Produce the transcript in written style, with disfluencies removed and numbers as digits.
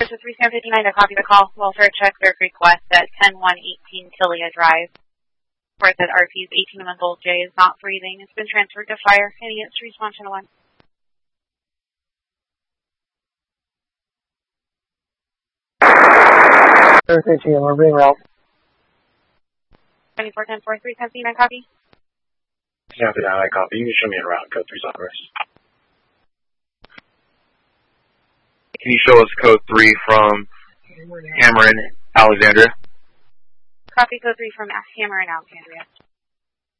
This is 3759 to copy the call. Welfare check their request at 10118 Killia Drive. Report that RP's 18-month-old J is not breathing. It's been transferred to fire. Any units to respond to 1. 13, we're being route. 241043, copy, 9 copy. Copy, 9 copy. You can show me en route. Code 3 Southwest. Can you show us code 3 from Hammer and Alexandria? Copy, code 3 from Hammer and Alexandria.